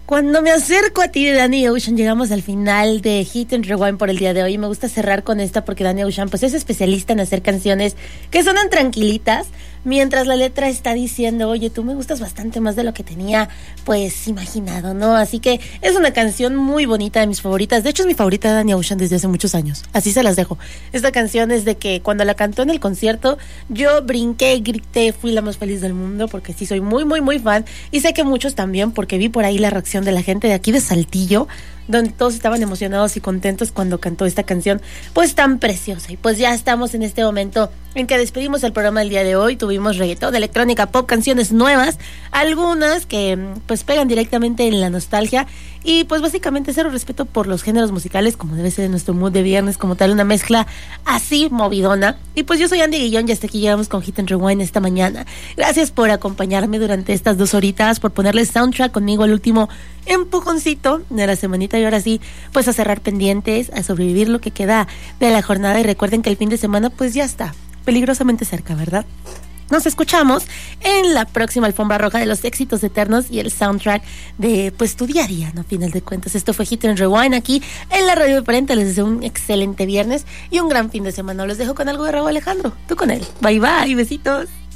Cuando me acerco a ti de Danny Ocean, llegamos al final de Hit and Rewind por el día de hoy. Me gusta cerrar con esta porque Danny Ocean pues es especialista en hacer canciones que suenan tranquilitas, mientras la letra está diciendo, oye, tú me gustas bastante más de lo que tenía pues imaginado, ¿no? Así que es una canción muy bonita, de mis favoritas. De hecho es mi favorita de Danny Ocean desde hace muchos años. Así se las dejo. Esta canción es de que cuando la cantó en el concierto, yo brinqué, grité, fui la más feliz del mundo porque sí soy muy, muy, muy fan. Y sé que muchos también, porque vi por ahí la reacción de la gente de aquí de Saltillo, donde todos estaban emocionados y contentos cuando cantó esta canción pues tan preciosa. Y pues ya estamos en este momento en que despedimos el programa del día de hoy. Tuvimos reggaetón, electrónica, pop, canciones nuevas, algunas que pues pegan directamente en la nostalgia y pues básicamente cero respeto por los géneros musicales, como debe ser en nuestro mood de viernes, como tal, una mezcla así movidona. Y pues yo soy Andy Guillón y hasta aquí llegamos con Hit and Rewind esta mañana. Gracias por acompañarme durante estas 2 horitas, por ponerle soundtrack conmigo al último empujoncito de la semanita, y ahora sí, pues a cerrar pendientes, a sobrevivir lo que queda de la jornada. Y recuerden que el fin de semana pues ya está peligrosamente cerca, ¿verdad? Nos escuchamos en la próxima alfombra roja de los éxitos eternos y el soundtrack de pues tu día a día, ¿no? A final de cuentas, esto fue Hit and Rewind aquí en la Radio Diferente. Les deseo un excelente viernes y un gran fin de semana. Los dejo con algo de Rauw Alejandro. Tú con él. Bye bye, besitos.